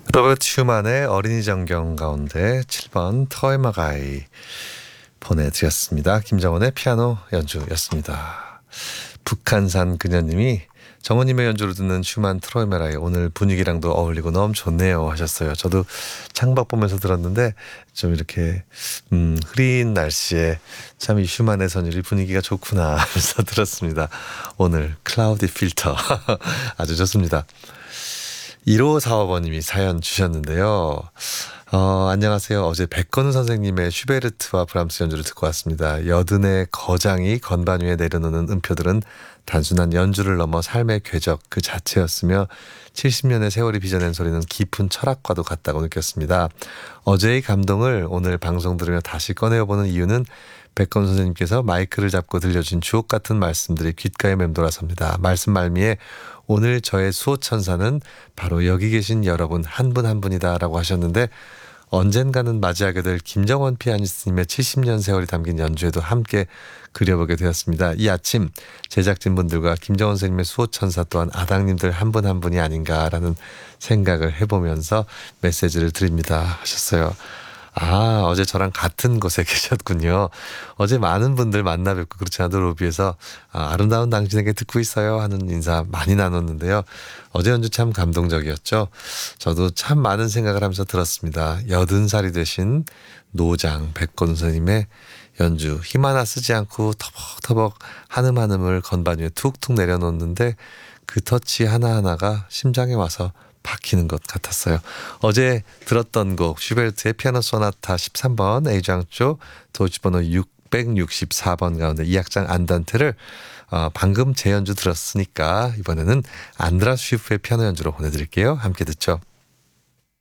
로버트 슈만의 어린이 정경 가운데 7번 터이마가이 보내드렸습니다. 김정원의 피아노 연주였습니다. 북한산 그녀님이 정원님의 연주로 듣는 슈만 트로이메라이 오늘 분위기랑도 어울리고 너무 좋네요 하셨어요. 저도 창밖 보면서 들었는데 좀 이렇게 흐린 날씨에 참 이 슈만의 선율이 분위기가 좋구나 하면서 들었습니다. 오늘 클라우디 필터 아주 좋습니다. 1545번님이 사연 주셨는데요. 안녕하세요. 어제 백건우 선생님의 슈베르트와 브람스 연주를 듣고 왔습니다. 여든의 거장이 건반 위에 내려놓는 음표들은 단순한 연주를 넘어 삶의 궤적 그 자체였으며 70년의 세월이 빚어낸 소리는 깊은 철학과도 같다고 느꼈습니다. 어제의 감동을 오늘 방송 들으며 다시 꺼내어보는 이유는 백건우 선생님께서 마이크를 잡고 들려준 주옥 같은 말씀들이 귓가에 맴돌아섭니다. 말씀 말미에 오늘 저의 수호천사는 바로 여기 계신 여러분 한 분 한 분이다라고 하셨는데 언젠가는 맞이하게 될 김정원 피아니스트님의 70년 세월이 담긴 연주에도 함께 그려보게 되었습니다. 이 아침 제작진분들과 김정원 선생님의 수호천사 또한 아당님들 한 분 한 분이 아닌가라는 생각을 해보면서 메시지를 드립니다 하셨어요. 어제 저랑 같은 곳에 계셨군요. 어제 많은 분들 만나 뵙고 그렇지 않아도 로비에서 아름다운 당신에게 듣고 있어요 하는 인사 많이 나눴는데요. 어제 연주 참 감동적이었죠. 저도 참 많은 생각을 하면서 들었습니다. 80살이 되신 노장 백건우 선생님의 연주 힘 하나 쓰지 않고 터벅터벅 한음 한음을 건반 위에 툭툭 내려놓는데 그 터치 하나하나가 심장에 와서 박히는 것 같았어요. 어제 들었던 곡 슈베르트의 피아노 소나타 13번 A장조 도지번호 664번 가운데 2악장 안단테를 방금 재연주 들었으니까 이번에는 안드라스 슈프의 피아노 연주로 보내드릴게요. 함께 듣죠.